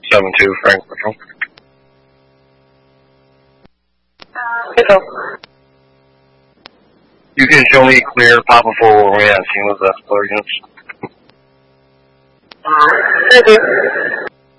72 Frank Mitchell. Mitchell. You can show me clear Papa 4 when we have seen with the explosions. Thank you.